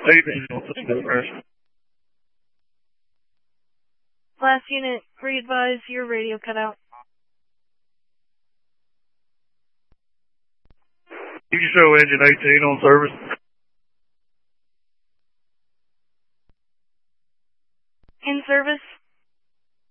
18 on service. Last unit, re-advise your radio cut out. You can show engine 18 on service. In service,